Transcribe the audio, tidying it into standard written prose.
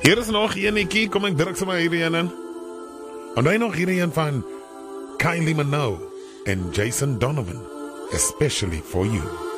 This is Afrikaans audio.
Hier is nog enetjie, kom ek druk sommer hierdie een in. En dan nog hierdie een van Kylie Minogue en Jason Donovan, especially for you.